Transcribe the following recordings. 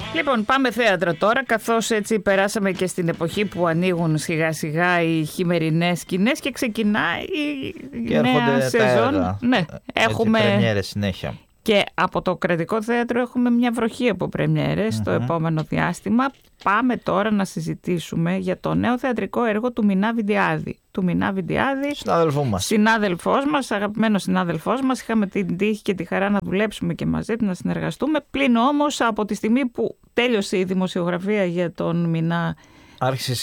Λοιπόν, πάμε θέατρο τώρα, καθώς έτσι περάσαμε και στην εποχή που ανοίγουν σιγά σιγά οι χειμερινές σκηνές και ξεκινάει η νέα σεζόν. Ναι, έχουμε πρεμιέρες συνέχεια. Και από το Κρατικό Θέατρο έχουμε μια βροχή από πρεμιέρες στο επόμενο διάστημα. Πάμε τώρα να συζητήσουμε για το νέο θεατρικό έργο του Μινά Βιντιάδη. Συνάδελφός μας, αγαπημένος συνάδελφός μας. Είχαμε την τύχη και τη χαρά να δουλέψουμε και μαζί του, να συνεργαστούμε. Πλην όμως από τη στιγμή που τέλειωσε η δημοσιογραφία για τον Μινά, άρχισε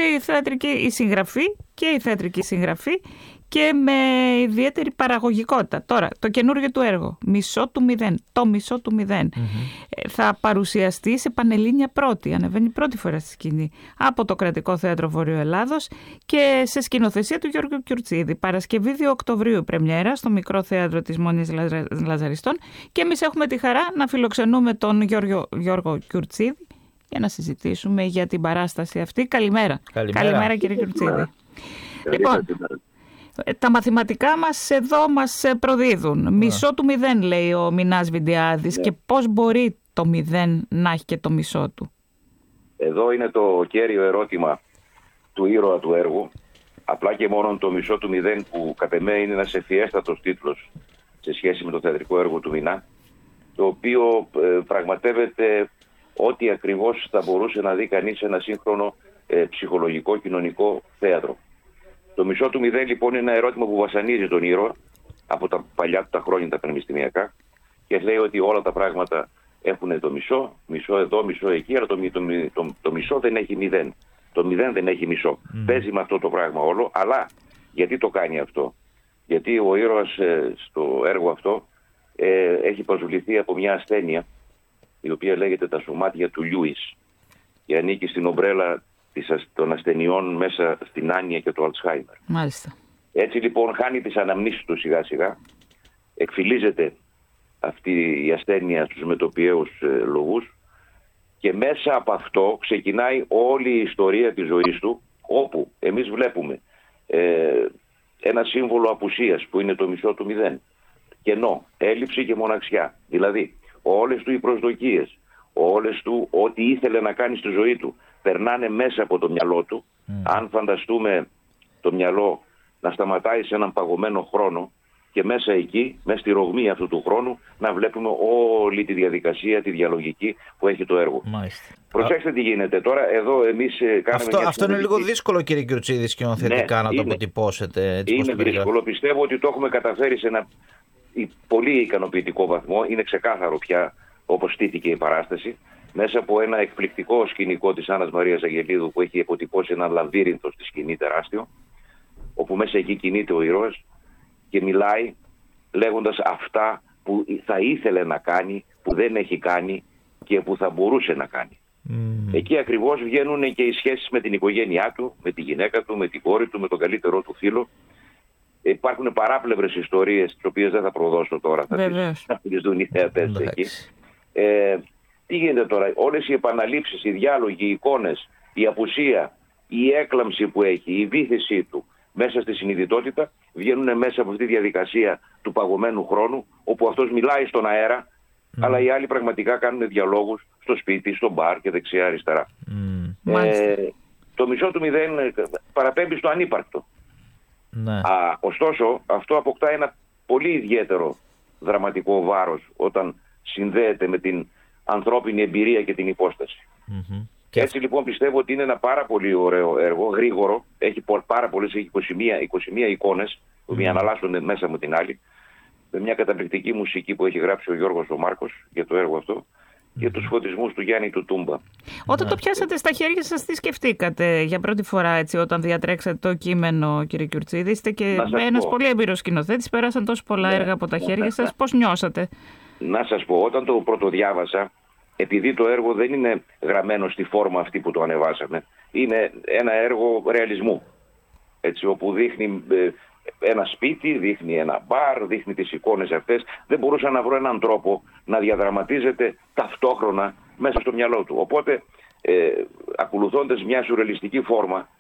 η συγγραφή και η θεατρική συγγραφή, και με ιδιαίτερη παραγωγικότητα. Τώρα, το καινούργιο του έργο, το μισό του μηδέν, θα παρουσιαστεί σε Πανελλήνια πρώτη, ανεβαίνει πρώτη φορά στη σκηνή, από το Κρατικό Θέατρο Βορείου Ελλάδος και σε σκηνοθεσία του Γιώργου Κιουρτσίδη. Παρασκευή 2 Οκτωβρίου πρεμιέρα στο Μικρό Θέατρο της Μονής Λαζαριστών, και εμείς έχουμε τη χαρά να φιλοξενούμε τον Γιώργο Κιουρτσίδη για να συζητήσουμε για την παράσταση αυτή. Καλημέρα κύριε Κιουρτσίδη. Λοιπόν, τα μαθηματικά μας εδώ μας προδίδουν. Μισό του μηδέν, λέει ο Μινάς Βιντιάδης, και πώς μπορεί το μηδέν να έχει και το μισό του? Εδώ είναι το κέριο ερώτημα του ήρωα του έργου. Απλά και μόνο το μισό του μηδέν, που κατ' εμέ είναι ένας ευφιέστατος τίτλος σε σχέση με το θεατρικό έργο του Μινά, το οποίο πραγματεύεται ό,τι ακριβώς θα μπορούσε να δει κανείς σε ένα σύγχρονο ψυχολογικό κοινωνικό θέατρο. Το μισό του μηδέν λοιπόν είναι ένα ερώτημα που βασανίζει τον ήρωα από τα παλιά του τα χρόνια τα πανεπιστημιακά, και λέει ότι όλα τα πράγματα έχουν το μισό εδώ, μισό εκεί, αλλά το μισό δεν έχει μηδέν. Το μηδέν δεν έχει μισό. Παίζει με αυτό το πράγμα όλο, αλλά γιατί το κάνει αυτό? Γιατί ο ήρωας στο έργο αυτό έχει προσβληθεί από μια ασθένεια η οποία λέγεται τα σωμάτια του Λιούις και ανήκει στην ομπρέλα των ασθενειών μέσα στην άνοια και το Αλτσχάιμερ. Μάλιστα. Έτσι λοιπόν χάνει τις αναμνήσεις του σιγά σιγά, εκφυλίζεται αυτή η ασθένεια στους μετοπιαίους λογούς, και μέσα από αυτό ξεκινάει όλη η ιστορία της ζωής του, όπου εμείς βλέπουμε ένα σύμβολο απουσίας που είναι το μισό του μηδέν, κενό, έλλειψη και μοναξιά. Δηλαδή όλες του οι προσδοκίες, όλες του ό,τι ήθελε να κάνει στη ζωή του περνάνε μέσα από το μυαλό του. Αν φανταστούμε το μυαλό να σταματάει σε έναν παγωμένο χρόνο και μέσα εκεί, μέσα στη ρογμή αυτού του χρόνου, να βλέπουμε όλη τη διαδικασία, τη διαλογική που έχει το έργο. Μάλιστα. Προσέξτε τι γίνεται τώρα. Εδώ εμείς κάνουμε αυτό είναι λίγο δύσκολο, κύριε Κιουρτσίδη, σκηνοθετικά να το αποτυπώσετε. Έτσι, είναι δύσκολο. Πιστεύω ότι το έχουμε καταφέρει σε ένα πολύ ικανοποιητικό βαθμό. Είναι ξεκάθαρο πια όπως στήθηκε η παράσταση, μέσα από ένα εκπληκτικό σκηνικό της Άννας Μαρίας Αγγελίδου, που έχει αποτυπώσει ένα λαβύρινθο στη σκηνή τεράστιο, όπου μέσα εκεί κινείται ο ήρωας και μιλάει λέγοντας αυτά που θα ήθελε να κάνει, που δεν έχει κάνει και που θα μπορούσε να κάνει. Εκεί ακριβώς βγαίνουν και οι σχέσεις με την οικογένειά του, με τη γυναίκα του, με την κόρη του, με τον καλύτερό του φίλο. Υπάρχουν παράπλευρες ιστορίες, τις οποίες δεν θα προδώσω τώρα, θα τις δουν οι θεατές εκεί. Τι γίνεται τώρα? Όλες οι επαναλήψεις, οι διάλογοι, οι εικόνες, η απουσία, η έκλαμψη που έχει, η βύθισή του μέσα στη συνειδητότητα βγαίνουν μέσα από αυτή τη διαδικασία του παγωμένου χρόνου, όπου αυτός μιλάει στον αέρα, αλλά οι άλλοι πραγματικά κάνουν διαλόγους στο σπίτι, στο μπαρ και δεξιά-αριστερά. Το μισό του μηδέν παραπέμπει στο ανύπαρκτο. Ωστόσο, αυτό αποκτά ένα πολύ ιδιαίτερο δραματικό βάρος όταν συνδέεται με την ανθρώπινη εμπειρία και την υπόσταση. Έτσι λοιπόν πιστεύω ότι είναι ένα πάρα πολύ ωραίο έργο, γρήγορο, έχει πάρα πολλές, έχει 21 εικόνες που αναλάσσονται μέσα με την άλλη, με μια καταπληκτική μουσική που έχει γράψει ο Γιώργος ο Μάρκος για το έργο αυτό, και τους φωτισμούς του Γιάννη του Τούμπα. Όταν το πιάσατε στα χέρια σας, τι σκεφτήκατε για πρώτη φορά, έτσι, όταν διατρέξατε το κείμενο, κύριε Κιουρτσίδη? Είστε και ένας πολύ έμπειρος σκηνοθέτης, πέρασαν τόσο πολλά έργα από τα χέρια σας. Πώς νιώσατε? Να σας πω, όταν το πρωτοδιάβασα, επειδή το έργο δεν είναι γραμμένο στη φόρμα αυτή που το ανεβάσαμε, είναι ένα έργο ρεαλισμού, έτσι, όπου δείχνει ένα σπίτι, δείχνει ένα μπαρ, δείχνει τις εικόνες αυτές. Δεν μπορούσα να βρω έναν τρόπο να διαδραματίζεται ταυτόχρονα μέσα στο μυαλό του. Οπότε, ακολουθώντας μια σουρεαλιστική φόρμα,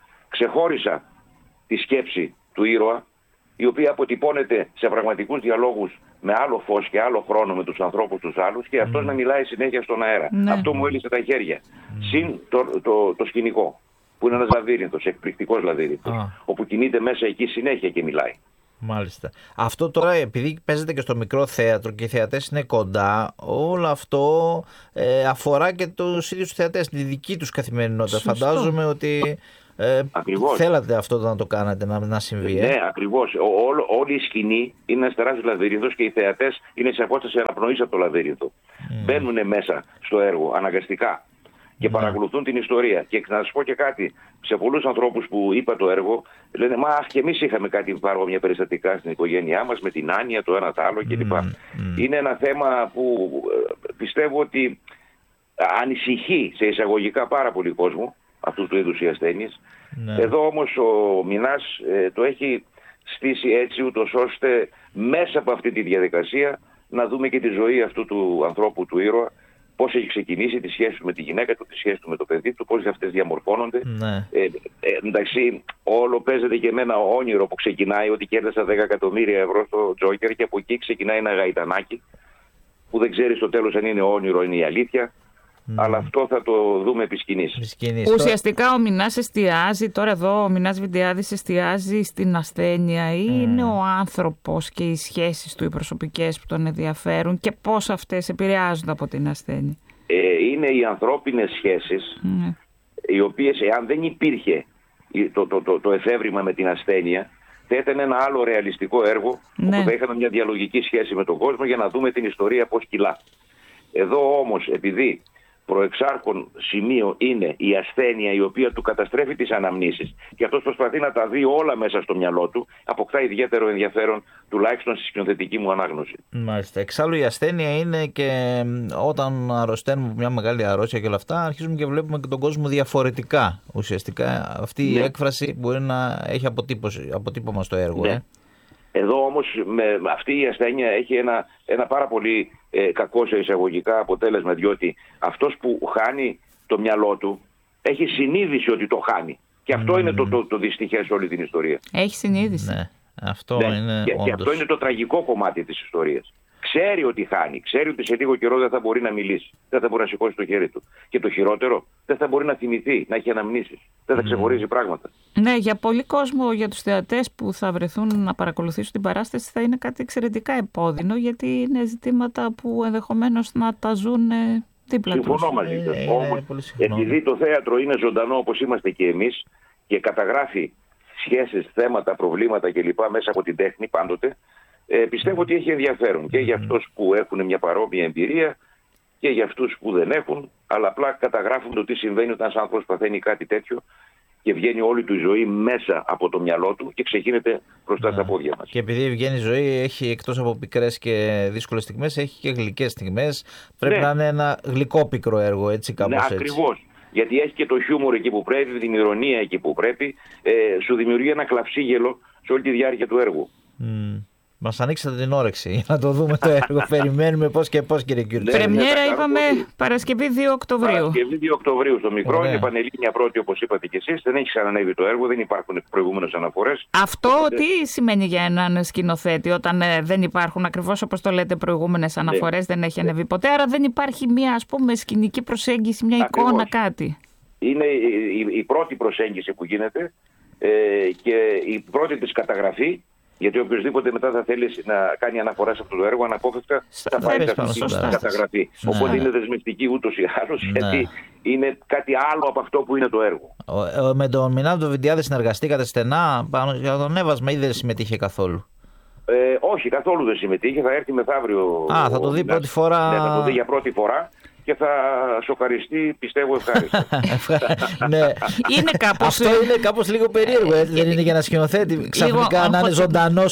ξεχώρισα τη σκέψη του ήρωα, η οποία αποτυπώνεται σε πραγματικούς διαλόγους με άλλο φως και άλλο χρόνο με τους ανθρώπους τους άλλους και αυτός να μιλάει συνέχεια στον αέρα. Ναι. Αυτό μου έλυσε τα χέρια. Συν το σκηνικό, που είναι ένας λαβύρινθος, εκπληκτικός λαβύρινθος, όπου κινείται μέσα εκεί συνέχεια και μιλάει. Μάλιστα. Αυτό τώρα, επειδή παίζεται και στο μικρό θέατρο και οι θεατές είναι κοντά, όλο αυτό αφορά και τους ίδιους θεατές, τη δική τους καθημερινότητα. Σωστό. Φαντάζομαι ότι θέλατε αυτό να το κάνετε, να συμβεί. Ναι, ακριβώς. Όλη η σκηνή είναι ένας τεράστιος λαβύρινθος και οι θεατές είναι σε απόσταση αναπνοής από το λαβύρινθο. Μπαίνουν μέσα στο έργο αναγκαστικά και παρακολουθούν την ιστορία. Και να σας πω και κάτι, σε πολλούς ανθρώπους που είπα το έργο, λένε «Μα και εμείς είχαμε κάτι παρόμοια περιστατικά στην οικογένειά μας, με την άνοια, το ένα το άλλο κλπ». Είναι ένα θέμα που πιστεύω ότι ανησυχεί σε εισαγωγικά πάρα πολύ κόσμο, αυτού του είδους οι ασθένειες. Ναι. Εδώ όμως ο Μινάς το έχει στήσει έτσι, ούτως ώστε μέσα από αυτή τη διαδικασία να δούμε και τη ζωή αυτού του ανθρώπου, του ήρωα, πώς έχει ξεκινήσει, τη σχέση του με τη γυναίκα του, τη σχέση του με το παιδί του, πώς αυτές διαμορφώνονται. Ναι. Εντάξει, όλο παίζεται και με ένα όνειρο που ξεκινάει ότι κέρδισα 10 εκατομμύρια ευρώ στο Τζόκερ και από εκεί ξεκινάει ένα γαϊτανάκι που δεν ξέρει στο τέλος αν είναι όνειρο, είναι η αλήθεια. Αλλά αυτό θα το δούμε επί σκηνής. Ουσιαστικά ο Μινάς εστιάζει, τώρα εδώ ο Μινάς Βιντιάδης εστιάζει στην ασθένεια ή είναι ο άνθρωπος και οι σχέσεις του, οι προσωπικές που τον ενδιαφέρουν και πώς αυτές επηρεάζονται από την ασθένεια? Είναι οι ανθρώπινες σχέσεις, οι οποίες εάν δεν υπήρχε το εφεύρημα με την ασθένεια, θα ήταν ένα άλλο ρεαλιστικό έργο, όπου θα είχαμε μια διαλογική σχέση με τον κόσμο για να δούμε την ιστορία πώς κυλά. Εδώ όμως, επειδή προεξάρχον σημείο είναι η ασθένεια η οποία του καταστρέφει τις αναμνήσεις και αυτός προσπαθεί να τα δει όλα μέσα στο μυαλό του, αποκτά ιδιαίτερο ενδιαφέρον, τουλάχιστον στη σκηνοθετική μου ανάγνωση. Μάλιστα. Εξάλλου η ασθένεια είναι και όταν αρρωσταίνουμε μια μεγάλη αρρώστια και όλα αυτά, αρχίζουμε και βλέπουμε και τον κόσμο διαφορετικά. Ουσιαστικά αυτή η έκφραση μπορεί να έχει αποτύπωμα στο έργο. Ναι. Εδώ όμως αυτή η ασθένεια έχει ένα πάρα πολύ κακό σε εισαγωγικά αποτέλεσμα, διότι αυτός που χάνει το μυαλό του έχει συνείδηση ότι το χάνει. Και αυτό είναι το δυστυχές σε όλη την ιστορία. Έχει συνείδηση. Ναι, αυτό είναι και αυτό είναι το τραγικό κομμάτι της ιστορίας. Ξέρει ότι χάνει, ξέρει ότι σε λίγο καιρό δεν θα μπορεί να μιλήσει, δεν θα μπορεί να σηκώσει το χέρι του. Και το χειρότερο, δεν θα μπορεί να θυμηθεί, να έχει αναμνήσεις, δεν θα ξεχωρίζει πράγματα. Ναι, για πολλοί κόσμο, για τους θεατές που θα βρεθούν να παρακολουθήσουν την παράσταση, θα είναι κάτι εξαιρετικά επώδυνο, γιατί είναι ζητήματα που ενδεχομένως να τα ζουν δίπλα τους. Συμφωνώ μαζί σας. Όμως, επειδή το θέατρο είναι ζωντανό όπως είμαστε και εμείς και καταγράφει σχέσεις, θέματα, προβλήματα κλπ. Μέσα από την τέχνη πάντοτε, πιστεύω ότι έχει ενδιαφέρον και για αυτούς που έχουν μια παρόμοια εμπειρία και για αυτούς που δεν έχουν, αλλά απλά καταγράφουν το τι συμβαίνει όταν ένας άνθρωπος παθαίνει κάτι τέτοιο και βγαίνει όλη του η ζωή μέσα από το μυαλό του και ξεχύνεται μπροστά στα πόδια μας. Και επειδή βγαίνει η ζωή, έχει εκτός από πικρές και δύσκολες στιγμές, έχει και γλυκές στιγμές. Πρέπει να είναι ένα γλυκό πικρό έργο, έτσι, κάπως έτσι. Ακριβώς. Γιατί έχει και το χιούμορ εκεί που πρέπει, την ηρωνία εκεί που πρέπει, σου δημιουργεί ένα κλαψίγελο σε όλη τη διάρκεια του έργου. Μας ανοίξατε την όρεξη για να το δούμε το έργο. Περιμένουμε πώς και πώς, κύριε Κιούρτση. Πρεμιέρα είπαμε Παρασκευή 2 Οκτωβρίου. Παρασκευή 2 Οκτωβρίου στο μικρό, είναι πανελλήνια πρώτη όπως είπατε και εσείς. Δεν έχει ξανανέβει το έργο, δεν υπάρχουν προηγούμενες αναφορές. Αυτό τι σημαίνει για έναν σκηνοθέτη όταν δεν υπάρχουν, ακριβώς όπως το λέτε, προηγούμενες αναφορές, δεν έχει ανέβει ποτέ, άρα δεν υπάρχει μια, ας πούμε, σκηνική προσέγγιση, μια εικόνα, κάτι? Είναι η πρώτη προσέγγιση που γίνεται και η πρώτη της καταγραφή. Γιατί οποιοδήποτε μετά θα θέλει να κάνει αναφορά σε αυτό το έργο, αναπόφευκτα θα πάει αυτή την καταγραφή. Οπότε είναι δεσμευτική ούτως ή άλλως, γιατί είναι κάτι άλλο από αυτό που είναι το έργο. Με τον Μινά Βιντιάδη συνεργαστήκατε στενά πάνω για τον έβασμα ή δεν συμμετείχε καθόλου? Όχι, καθόλου δεν συμμετείχε. Θα έρθει μεθαύριο. Θα το δει πρώτη φορά. Ναι, θα το δει για πρώτη φορά. Και θα σοκαριστεί, πιστεύω, ευχάριστα. Ναι. Αυτό είναι κάπως λίγο περίεργο, δεν είναι για να σκηνοθέτη ξαφνικά να είναι ζωντανός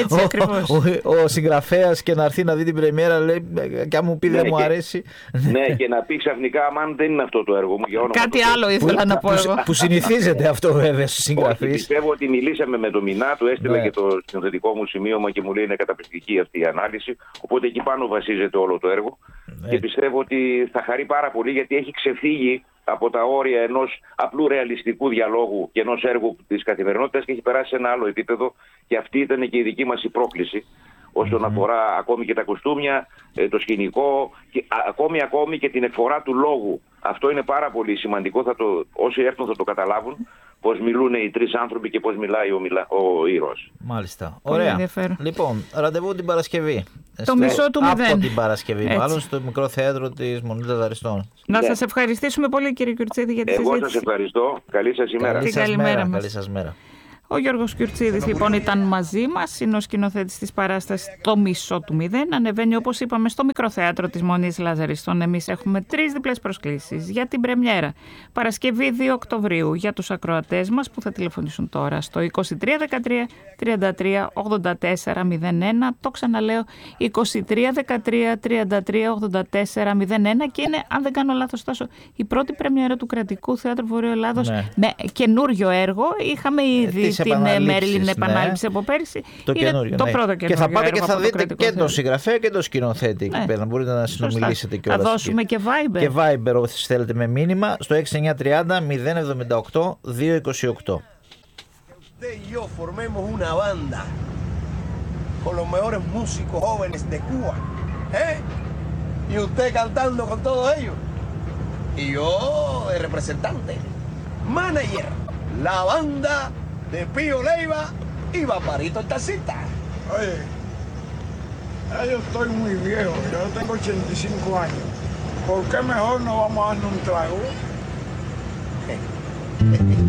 ο συγγραφέας και να έρθει να δει την πρεμιέρα, λέει, και αν μου πει δεν μου αρέσει. Ναι, και να πει ξαφνικά, αν δεν είναι αυτό το έργο μου. Κάτι άλλο ήθελα να πω εγώ. Που συνηθίζεται αυτό βέβαια στους συγγραφείς. Πιστεύω ότι μιλήσαμε με τον Μινά, του έστειλα και το σκηνοθετικό μου σημείωμα και μου λέει είναι καταπληκτική αυτή η ανάλυση. Οπότε εκεί πάνω βασίζεται όλο το έργο. Και πιστεύω ότι θα χαρεί πάρα πολύ, γιατί έχει ξεφύγει από τα όρια ενός απλού ρεαλιστικού διαλόγου και ενός έργου της καθημερινότητας και έχει περάσει σε ένα άλλο επίπεδο, και αυτή ήταν και η δική μας η πρόκληση, όσον αφορά ακόμη και τα κουστούμια, το σκηνικό, και ακόμη και την εκφορά του λόγου. Αυτό είναι πάρα πολύ σημαντικό. Όσοι έρθουν θα το καταλάβουν, πώς μιλούν οι τρεις άνθρωποι και πώς μιλάει ο ήρωας. Μάλιστα. Ωραία. Λοιπόν, ραντεβού την Παρασκευή. Το μισό του 0. Από την Παρασκευή, μάλλον στο μικρό θέατρο της Μονής Λαζαριστών. Να σας ευχαριστήσουμε πολύ, κύριε Κιουρτσίδη, για τη συζήτηση. Εγώ σας ευχαριστώ. Καλή σας ημέρα. Καλή σας μέρα. Ο Γιώργος Κιουρτσίδης λοιπόν ήταν μαζί μας, είναι ο σκηνοθέτης της παράστασης «Το μισό του 0». Ανεβαίνει, όπως είπαμε, στο μικρό θέατρο της Μονής Λαζαριστών. Εμείς έχουμε 3 διπλές προσκλήσεις για την πρεμιέρα. Παρασκευή 2 Οκτωβρίου για τους ακροατές μας που θα τηλεφωνήσουν τώρα στο 2313 33 84 01. Το ξαναλέω, 2313 33 84 01, και είναι, αν δεν κάνω λάθος, τόσο η πρώτη πρεμιέρα του Κρατικού Θεάτρου Βορείου Ελλάδος με καινούριο έργο. Είχαμε ήδη την Μέριλιν επανάληψη από πέρυσι. Το καινούριο. Το πρώτο καινούριο. Και θα πάτε και θα δείτε και τον συγγραφέα και τον σκηνοθέτη εκεί πέρα. Μπορείτε να συνομιλήσετε κιόλας. Θα δώσουμε και Viber. Και Viber, όσοι θέλετε, με μήνυμα στο 6930 078 228. Usted y yo formemos una banda con los mejores músicos jóvenes de Cuba, y usted cantando con todos ellos y yo de representante, manager, la banda de Pío Leiva y Vaparito el taxista. Oye, yo estoy muy viejo, yo tengo 85 años. ¿Por qué mejor no vamos a darnos un trago?